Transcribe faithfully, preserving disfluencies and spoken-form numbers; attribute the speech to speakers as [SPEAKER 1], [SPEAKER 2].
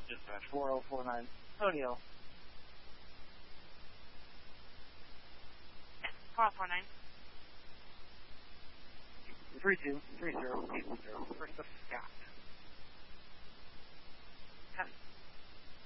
[SPEAKER 1] Dispatch four oh four nine, Tonio.
[SPEAKER 2] four oh four nine.
[SPEAKER 1] three two three zero eight zero, first of Scott. Test.